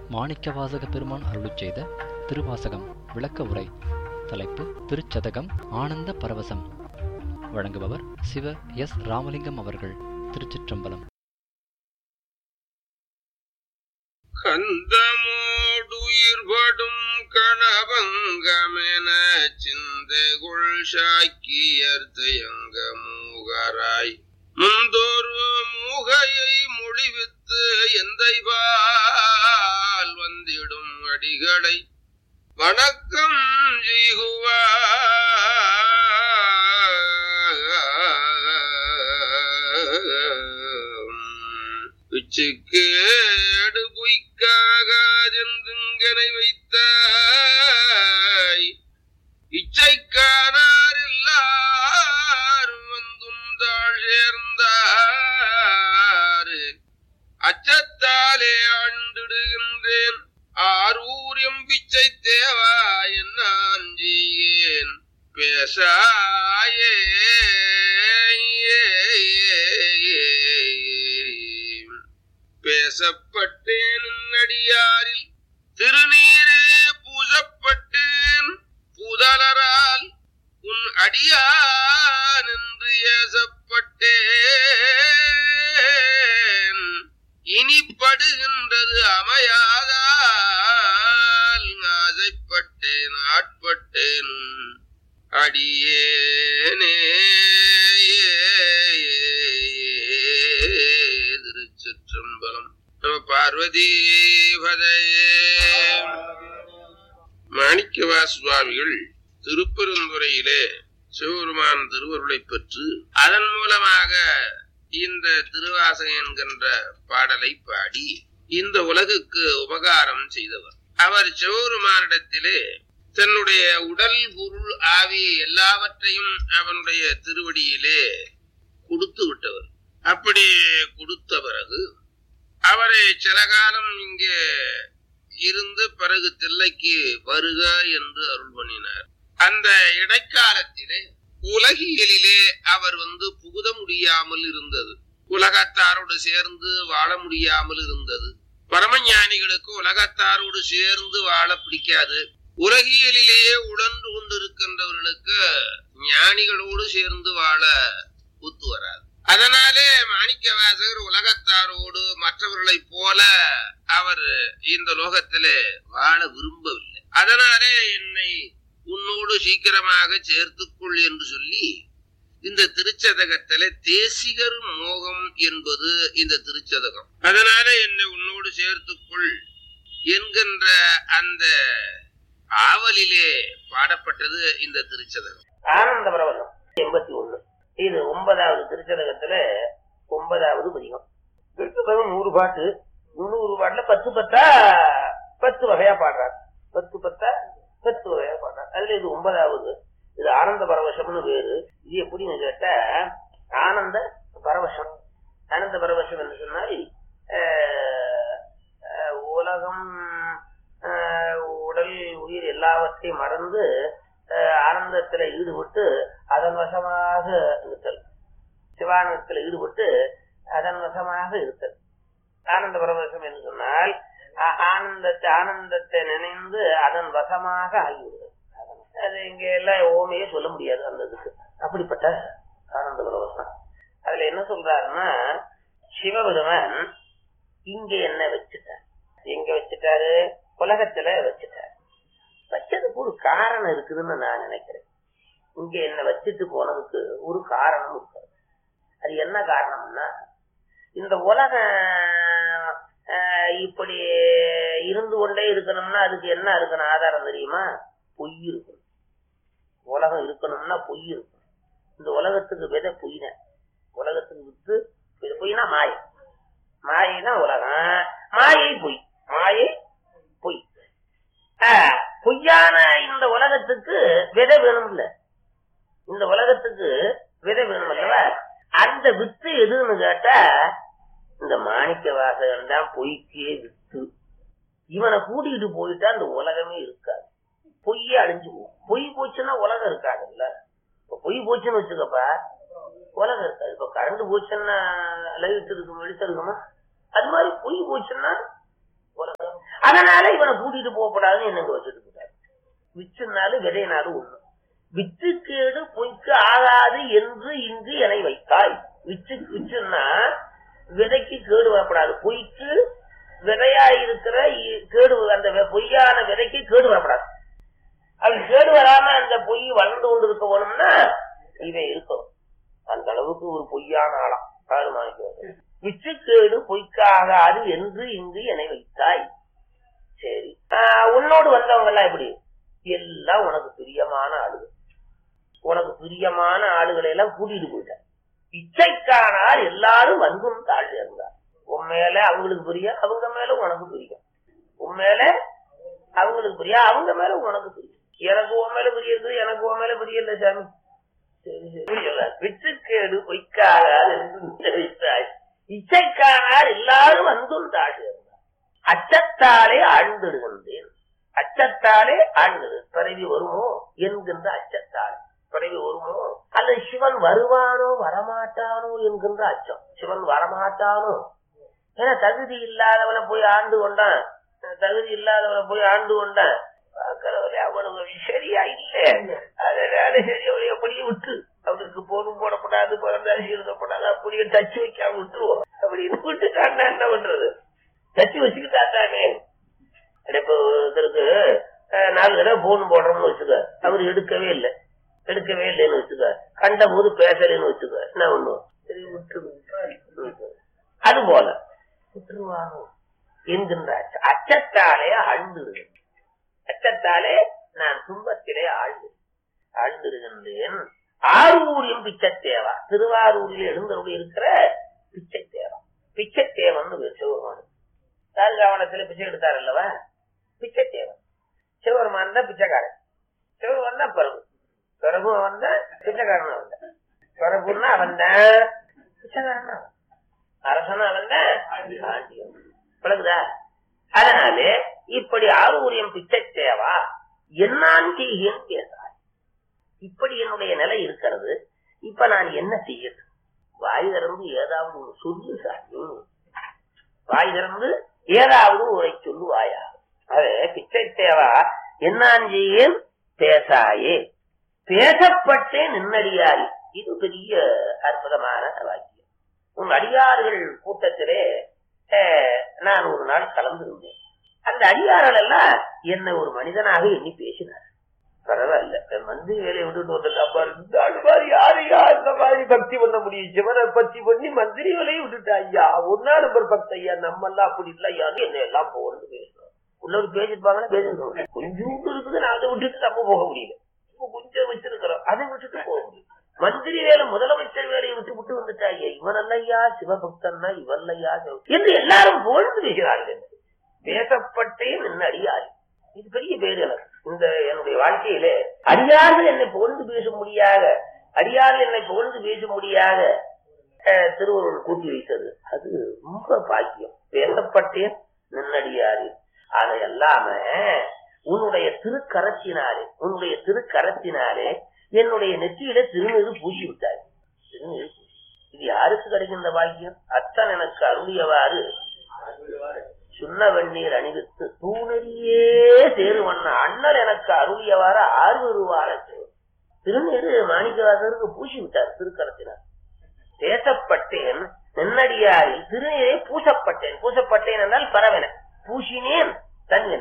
மாணிக்கவாசக பெருமான் அருளிச் செய்த திருவாசகம் விளக்க உரை. தலைப்பு திருச்சதகம் ஆனந்த பரவசம். வழங்குபவர் சிவ எஸ் ராமலிங்கம் அவர்கள். திருச்சிற்றம்பலம். கந்தமோடுயிர்படும் கணவங்கமென சிந்தைகுள் சாக்கியர்த்தயங்க மூகராய் முந்தொரு மூகையை மொழிவித்து எந்தைபால் வந்திடும் அடிகளை வணக்கம் பிச்சுக்கேடு பொய்க்காகாதென்றுங்கனை வைத்தாய் இச்சைக்கானார் எல்லாரும் வந்துந்தாள் சேர்ந்தாரு அச்சத்தாலே ஆண்டிடுகின்றேன் ஆரூரியம் பிச்சை தேவா என்னான் செய்யேன் பேசாயே பேசப்பட்டேன் நடியாரில் திருநீரே பூசப்பட்டேன் பூதலரால் உன் அடியான் என்று ஏசப்பட்டேன் இனிப்படுகின்றது அமையாதால் ஆசைப்பட்டேன் ஆட்பட்டேன் அடியேனே. திருச்சிற்றம்பலம். நம பார்வதி பதையே. மாணிக்கவா சுவாமிகள் திருப்பெருந்துறையிலே சிவபெருமான் திருவருளை பெற்று அதன் மூலமாக இந்த திருவாசகம் என்கின்ற பாடலை பாடி இந்த உலகுக்கு உபகாரம் செய்தவர். அவர் சிவபெருமானிடத்திலே தன்னுடைய உடல் பொருள் ஆவி எல்லாவற்றையும் அவனுடைய திருவடியிலே கொடுத்து விட்டவர். அப்படி கொடுத்த பிறகு அவரை சில காலம் இங்கே இருந்து பிறகு தில்லைக்கு வருக என்று அருள் பண்ணினார். அந்த இடைக்காலத்திலே உலகியலிலே அவர் புகுத முடியாமல் இருந்தது. உலகத்தாரோடு சேர்ந்து வாழ முடியாமல் இருந்தது. பரமஞானிகளுக்கு உலகத்தாரோடு சேர்ந்து வாழ பிடிக்காது. உலகியலிலேயே உழன்று கொண்டிருக்கின்றவர்களுக்கு ஞானிகளோடு சேர்ந்து வாழ ஒத்து வராது. அதனாலே மாணிக்கவாசகர் உலகத்தாரோடு மற்றவர்களைப் போல அவர் இந்த லோகத்திலே வாழ விரும்பவில்லை. அதனாலே என்னை உன்னோடு சீக்கிரமாக சேர்த்துக்கொள் என்று சொல்லி இந்த திருச்சதகத்திலே தேசிகர் மோகம் என்பது இந்த திருச்சதகம். அதனால என்னை உன்னோடு சேர்த்துக்கொள் என்கின்ற அந்த ஆவலிலே பாடப்பட்டது இந்த திருச்சதகம். ஆனந்த பரவசம் 81. இது 9வது திருச்சதகத்துல 9வது பதிகம். 100 பாட்டு. 100 பாட்டுல 10 வகையா பாடுறார். 10 வகையா பாடுறார். அதுல இது 9வது. இது ஆனந்த பரவசம்னு பேரு. இது எப்படின்னு கேட்டா ஆனந்த பரவசம். ஆனந்த பரவசம் என்று சொன்னால் உலகம் உடல் உயிர் எல்லாவற்றையும் மறந்து ஆனந்தத்துல ஈடுபட்டு அதன் வசமாக இருத்தல். சிவானந்தத்துல ஈடுபட்டு அதன் வசமாக இருத்தல் ஆனந்த பரவசம் என்று சொன்னால் ஆனந்தத்தை நினைந்து அதன் வசமாக ஆகிவிடுதல். அது இங்க எல்லாம் ஓமையே சொல்ல முடியாது அந்த இதுக்கு. அப்படிப்பட்ட ஆனந்த பரவசம். அதுல என்ன சொல்றாருன்னா, சிவபெருமான் இங்க என்ன வச்சுட்டார். எங்க வச்சுட்டாரு? உலகத்துல வச்சுட்டாரு. வச்சதுக்கு ஒரு காரணம் இருக்குதுன்னு நான் நினைக்கிறேன். இங்க என்ன வச்சுட்டு போனதுக்கு ஒரு காரணம் இருக்கு. அது என்ன காரணம்னா, இந்த உலகம் இப்படி இருந்து கொண்டே இருக்கணும்னா அதுக்கு என்ன இருக்கணும்? ஆதாரம் தெரியுமா? பொய் இருக்கணும். உலகம் இருக்கணும்னா பொய் இருக்கணும். இந்த உலகத்துக்கு விதை பொய் தான். உலகத்துக்கு வித்து பொய்னா மாயை. மாயைனா உலகம், மாயை பொய். மாயை பொய். பொய்யான இந்த உலகத்துக்கு விதை வேணும் இல்ல? இந்த உலகத்துக்கு விதை வேணும் அல்லவா? அந்த வித்து எதுன்னு கேட்டா இந்த மாணிக்கவாசகன் தான் பொய்க்கே வித்து. இவனை கூட்டிகிட்டு போயிட்டா அந்த உலகமே இருக்காது. பொய்யே அழிஞ்சு போகும். பொய் போச்சுன்னா உலகம் இருக்காது இல்ல? இப்ப பொய் போச்சுன்னு வச்சுக்கப்பா உலகம் இருக்காது. இப்ப கரண்ட் போச்சுன்னா லைட் இருக்கும், வெளிச்சம் இருக்குமா? அது மாதிரி பொய் போச்சுன்னா உலகம். அதனால இவனை கூட்டிட்டு போகக்கூடாதுன்னு என்னங்க வச்சுட்டு போட்டாரு. விச்சுனாலும் விதையினாலும் ஒண்ணு. வித்துக்கேடு பொய்க்கு ஆகாது என்று இங்கு என்னை வைத்தாய். விச்சுன்னா விதைக்கு கேடு வரப்படாது, பொய்க்கு விதையா இருக்கிற கேடு, அந்த பொய்யான விதைக்கு கேடு வரப்படாது. அப்படி கேடு வராம அந்த பொய் வளர்ந்து கொண்டு இருக்க வேணும்னா இவன் இருக்கணும். அந்த அளவுக்கு ஒரு பொய்யான ஆளா பாருமானிக்க. விச்சுக்கேடு பொய்க்காகாது என்று இங்கு என்னை வைத்தாய். சரி, உன்னோடு வந்தவங்க எல்லாம் எப்படி? எல்லாம் உனக்கு பிரியமான ஆளுகள். உனக்கு பிரியமான ஆளுகளை எல்லாம் கூட்டிட்டு போயிட்ட. இச்சைக்கானால் எல்லாரும் வந்தும் தாழ் சேர்ந்தார். உன் மேல அவங்களுக்கு பிரியம், அவங்க மேல உனக்கு பிரியம். உன் மேல அவங்களுக்கு பிரியம், அவங்க மேல உனக்கு பிரியம். எனக்கு உன் மேல பிரியாது, எனக்கு உன் மேல பிரியம் இல்ல சாமி. சரி சரி, விச்சுக்கேடு பொய்க்காகாது என்று வைத்தாய். இச்சைக்கானால் எல்லாரும் வந்தும் தாழ் சேர்ந்தார். அச்சத்தாலே ஆழ்ந்திடுகின்றேன். அச்சத்தாலே ஆழ்ந்தது பிறவி வருமோ என்கின்ற அச்சத்தாலே பிறவி வருமோ, அல்லது சிவன் வருவானோ வரமாட்டானோ என்கின்ற அச்சம். சிவன் வரமாட்டானோ, ஏன்னா தகுதி இல்லாதவனை போய் ஆண்டு கொண்டான், தகுதி இல்லாதவனை போய் ஆண்டு கொண்டான். அவனுக்கு சரியா இல்லை, அதனால சரி அவளை அப்படியே விட்டு, அவனுக்கு போதும் போடப்படாது, பிறந்தாசி எழுதப்படாது, அப்படியே தச்சு வைக்காம விட்டுருவோம் அப்படின்னு விட்டுட்டான்னா என்ன பண்றது? தச்சு வச்சுக்கிட்டாத்தானே. இப்ப ஒருத்தருக்கு 4 தடவை போன் போடுறோம்னு வச்சுக்க, அவரு எடுக்கவே இல்லைன்னு வச்சுக்க, கண்ட போது பேசலன்னு வச்சுக்க, என்ன பண்ணுவோம்? சரி விட்டு. அது போல விட்டுருவானோ என்கின்ற அச்சத்தாலே ஆழ்ந்துடுது. அச்சத்தாலே நான் துன்பத்திலே ஆழ்ந்திருக்கின்றேன். ஆரூரியம் பிச்சத்தேவா, திருவாரூரில் எழுந்தருள் இருக்கிற பிச்சைத்தேவா. பிச்சைத்தேவன் சிவபெருமான் தாழ்காவனத்துல பிச்சை எடுத்தார் அல்லவா, பிச்சைத்தேவன். சிவபெருமான் தான் பிச்சைக்காரன், சிவபெருமான் தான் பிறகு. பிறகு அவன் தான் பிச்சைக்காரன். அவன் தான் பிறகுன்னா அவன் தான் பிச்சைக்காரன், அரசனா அவன் தான் பிறகுதா. அதனாலே இப்படி ஆரூரியம் பிச்சைத்தேவா என்னான் செய்கிறேன் பேசாய். இப்படி என்னுடைய நிலை இருக்கிறது. இப்ப நான் என்ன செய்யறது? வாய் திறந்து ஏதாவது ஒரு சொல்லு சாமி, வாய் திறந்து ஏதாவது ஒரு சொல்லுவாயா? அது பிச்சைத்தேவா என்னான் செய்யேன் பேசாயே, பேசப்பட்டேன் நின்னடியாய். இது பெரிய அற்புதமான வாக்கியம். உன் அடியார்கள் கூட்டத்திலே நான் ஒரு நாள் கலந்திருந்தேன். அந்த அடியார்கள் எல்லாம் என்னை ஒரு மனிதனாக எண்ணி பேசினார். பரவாயில்ல, மந்திரி வேலையை விட்டுட்டு வந்து யாரு இந்த மாதிரி பக்தி பண்ண முடியும்? சிவனை பக்தி பண்ணி மந்திரி வேலையை விட்டுட்டா ஐயா, ஒன்னா நம்பர் பக்தி ஐயா, நம்ம எல்லாம் அப்படி இல்ல ஐயா, என்ன எல்லாம் போகணும்னு பேசணும். உள்ளவர் பேசிருப்பாங்கன்னா பேசணும். கொஞ்சம் இருக்குது, நான் அதை விட்டுட்டு நம்ம போக முடியல. இப்ப கொஞ்சம் வச்சிருக்கிறோம், அதை விட்டுட்டு போக முடியும். மந்திரி வேலை முதலமைச்சர் வேலையை விட்டு வந்துட்டா ஐயா, இவன் அல்லையா சிவபக்தன்னா, இவன் இல்லையா என்று எல்லாரும் புகழ்ந்து பேசுகிறார்கள். பேசப்பட்டேன் என்ன அடியார், இது பெரிய பேர் எனக்கு. இந்த என்னுடைய வாழ்க்கையிலே அடியார்கள் என்னை புகழ்ந்து பேச முடியாத, அடியார்கள் என்னை புகழ்ந்து பேச முடியாத திருவருள் கூட்டி வைத்தது, அது ரொம்ப பாக்கியம். பேசப்பட்டேன் நின்னடியாரு. அதை எல்லாமே உன்னுடைய திருக்கரத்தினாலே என்னுடைய நெற்றியில திருநீறு பூசி விட்டார். திருநீறு பூசி, இது யாருக்கு கிடைக்கின்ற பாக்கியம்? அத்தன் எனக்கு அருளியவாறு சுண்ண வெந்நீர் அணிவித்து தூணெறியே சேருவண்ண அண்ணல் எனக்கு அருளியவாறு 6 ரூபாய் திருநீரு மாணிக்கவாசருக்கு பூசி விட்டார் திருக்கரத்தினார். பேசப்பட்டேன் நென்னடியாரில் திருநீரை பூசப்பட்டேன் என்றால் பரவன, பூசினேன் தன்வின,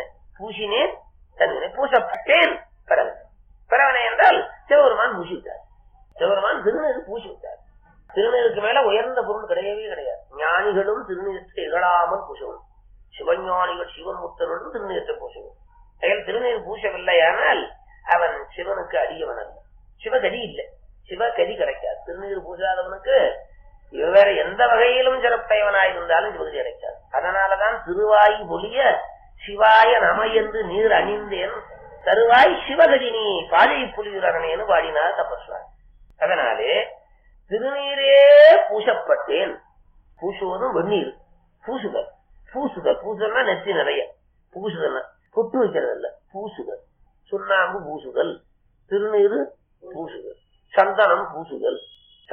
பூசப்பட்டேன் பரவனை என்றால் சிவபெருமான் பூசி விட்டார். சிவபெருமான் திருநீரு பூசி விட்டார். திருநீருக்கு மேல உயர்ந்த பொருள் கிடையவே கிடையாது. ஞானிகளும் திருநீரத்தை இகழாமல் பூசவும், சிவஞானிகள் சிவன் முத்தர்களும் திருநீரத்தை பூசவும். திருநீர் பூசவில்லையானால் அவன் சிவனுக்கு அடியவன் அல்ல, சிவகதி இல்லை, சிவகதி கிடைக்காது. திருநீர் பூசாதவனுக்கு வேற எந்த வகையிலும் சிறப்பையவனாயிருந்தாலும் சிவகதி கிடைக்காது. அதனாலதான் திருவாய் பொலிய சிவாய நம என்று நீர் அணிந்தேன், தருவாய் சிவகதி நீ பாதை புலியுரகனேன்னு பாடினார் தபஸ்வாமி. அதனாலே திருநீரே பூசப்பட்டேன். பூசுவதும் வெந்நீர், பூசுதல்னா நெற்றி நிறைய, பூசுதல் பொட்டு வைக்கிறது அல்ல, பூசுதல். சுண்ணாம்பு பூசுதல், திருநீரு பூசுதல், சந்தனம் பூசுதல்,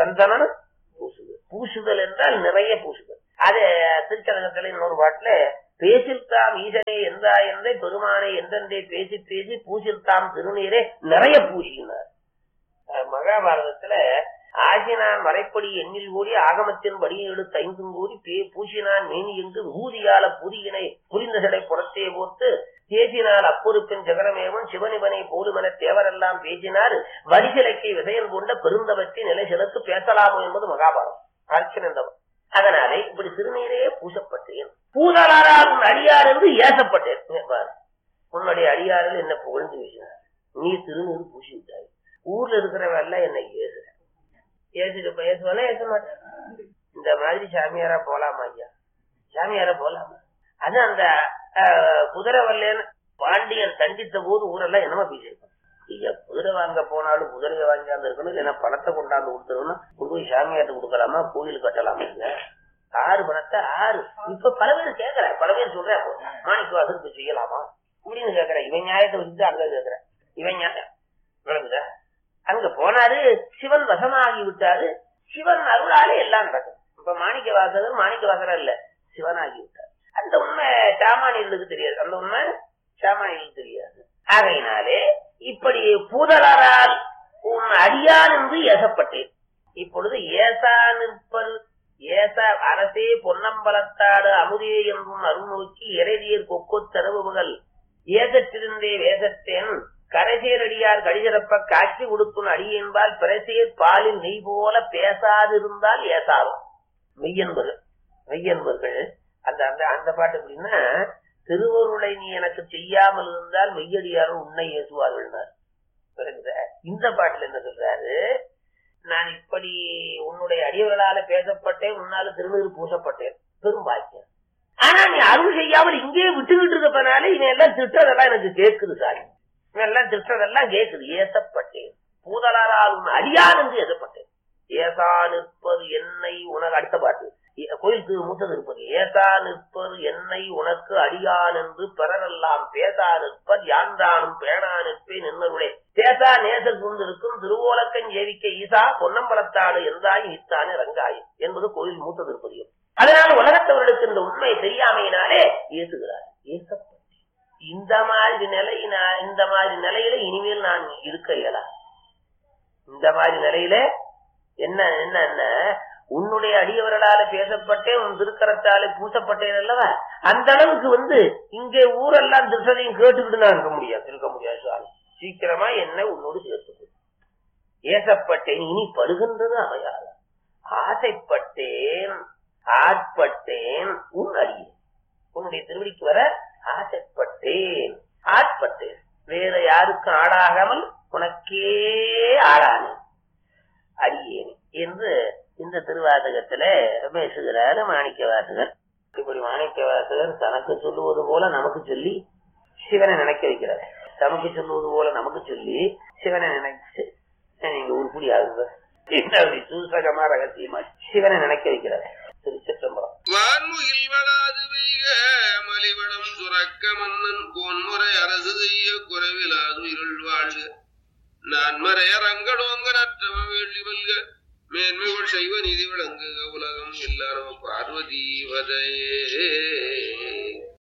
பூசுதல் என்றால் நிறைய பூசுதல். அது திருச்சதகத்துல இன்னொரு பாட்டுல பேசில்தாம் ஈசனே என்றா என்றே பெருமானை என்றென்றே பேசி பேசி பூசில்தாம் திருநீரே நிறைய பூசினார். மகாபாரதத்துல ஆசினான் மறைப்படி எண்ணில் கூறி ஆகமத்தின் படியை எடுத்து ஐந்தும் கூறி பூசினான் மேனி என்று ஊதியால புதியினை புரிந்த சடை புறத்தே போட்டு பேசினால் அப்பொறுப்பின் ஜெகனமேவன் சிவனிவனை போலுமென தேவரெல்லாம் பேசினார் வரிசிலைக்கை விசையன் கொண்ட பெருந்தவத்தை நிலை செலுத்து பேசலாமோ என்பது மகாபாரதம். அர்ச்சனந்தவன் அதனாலே இப்படி திருநீரே பூசப்பட்டேன். பூதலாரால் உன் அடியார் என்று ஏசப்பட்டேன். உன்னுடைய அடியாரில் என்ன புகழ்ந்து பேசினார். நீ திருநீர் பூசி விட்டாய். ஊர்ல இருக்கிறவெல்லாம் என்னை ஏசுற. ஏசிட்டு பேசுவானா ஏச மாட்டேன். இந்த மாதிரி சாமியாரா போலாமா ஐயா? சாமியாரா போலாமா? அது அந்த குதிரை வல்லேன்னு பாண்டியன் தண்டித்த போது ஊரெல்லாம் என்னமா பேசியிருக்கோம். ஐயா குதிரை வாங்க போனாலும் குதிரையை வாங்கியாந்து இருக்கணும், இல்லைன்னா பணத்தை கொண்டாந்து கொடுத்துருன்னா கொண்டு போய் சாமியார்ட்ட கொடுக்கலாமா, கோயில் கட்டலாமா? இல்ல ஆறு பணத்தை ஆறு. இப்ப பல பேர் கேட்கற, பல பேர் சொல்றேன் மாணிக்க வாசலுக்கு செய்யலாமா அப்படின்னு கேட்கற. இவன் நியாயத்தை வச்சுட்டு அங்க கேட்கற. இவன் நியாயம் விளங்குதா? அங்க போனாரு, சிவன் வசமாகி விட்டாரு. சிவன் அருளாலே எல்லாம் நடக்கும். இப்ப மாணிக்க வாசகர் இல்ல, சிவனாகி விட்டார். அந்த உண்மை சாமானியர்களுக்கு தெரியாது. அந்த உண்மை சாமானியர்களுக்கு தெரியாது. ஆகையினாலே இப்படி பூதலாரால் உன் அடியான் என்று ஏசப்பட்டேன். இப்பொழுது ஏசா நிற்பல் ஏசா அரசே பொன்னம்பலத்தாடு அமுதே என்றும் அருள் நோக்கி இறைதியர் கொக்கு தரவுகள் ஏசத்திருந்தே வேசத்தேன் கரைசேரடியார் கடிசிறப்ப காட்சி கொடுக்கும் அடி என்பால் பிரசேர் பாலில் நெய் போல பேசாதிருந்தால் ஏசாவும் மெய்யன்பர்கள். அந்த அந்த பாட்டு எப்படின்னா, திருவருளை நீ எனக்கு செய்யாமல் இருந்தால் மெய்யடியாரும் உன்னை ஏசுவார்கள். இந்த பாட்டுல என்ன சொல்றாரு, நான் இப்படி உன்னுடைய அடியவர்களால பேசப்பட்டேன், உன்னால திருநீர் பூசப்பட்டேன், பெரும் பாக்கியம். ஆனா நீ அருள் செய்யாமல் இங்கே விட்டுக்கிட்டு இருப்பனால இவன் எல்லாம் திட்டதெல்லாம் எனக்கு கேட்குது சாமி, இவன் எல்லாம் திட்டதெல்லாம் கேட்குது. ஏசப்பட்டேன் பூதலாரால் உன் அடியான் என்று ஏசப்பட்டேன். ஏசா நிற்பது என்னை உனக்கு, அடுத்த பாட்டு கோயிலுக்கு மூத்தது இருப்பது, ஏசா நிற்பது என்னை உனக்கு அடியான் என்று பிறரெல்லாம் பேசா நிற்பர் யான்றானும் பேணா நிற்பேன் என்னருளே பேசா நேசல் சூழ்ந்திருக்கும் திருவோலக்கன் ஏவிக்க ஈசா பொன்னம்பலத்தாடு என்றாய் ஈத்தானே ரங்காய் என்பது கோயில் மூத்தது இருப்பதையும். அதனால உலகத்தவர்களுக்கு இந்த உண்மை தெரியாமையினாலே ஏசுகிறார். ஏசப்பட்டு இந்த மாதிரி நிலையில இனிமேல் நான் இருக்க இயலா. இந்த மாதிரி நிலையில என்ன உன்னுடைய அடியவர்களால பேசப்பட்டேன், உன் திருக்கரத்தாலே பூசப்பட்டேன் அல்லவா, அந்த அளவுக்கு இங்கே ஊரெல்லாம் திருசதையும் கேட்டுக்கிட்டு நான் இருக்க முடியாது சுவாமி. சீக்கிரமா என்ன உன்னோடு சேர்த்து ஏசப்பட்டேன், இனி படுகின்றது அமையாது. ஆசைப்பட்டேன் ஆட்பட்டேன் உன் அடியே, உன்னுடைய திருவடிக்கு வர ஆசைப்பட்டேன் ஆட்பட்டேன், வேற யாருக்கும் ஆடாகாமல் உனக்கே ஆளானேன் அடியேன் என்று இந்த திருவாசகத்துல பேசுகிறார் மாணிக்க வாசகர். இப்படி மாணிக்க வாசகர் தனக்கு சொல்லுவது போல நமக்கு சொல்லி சிவனை நினைக்க வைக்கிறார். தமக்கு சொல்லுவது போல நமக்கு சொல்லி சிவனை நினைச்சு நீங்க உருப்படி ஆகுங்க சூசகமா ரகசியமா சிவனை நினைக்க வைக்கிறார். திருச்சிற்றம்பலம். வான்முகில் வளாது வைக மலிவடம் துறக்க மன்னன் கோன்முறை அரசு செய்ய குறைவிலாது இருள் வாழ்க நான் மறையரங்கடோங்க நற்றவ வேள்வி வல்க மேன்மைகள் செய்வ நீதி விளங்குக உலகம் எல்லாரும் பார்வதி வதையே.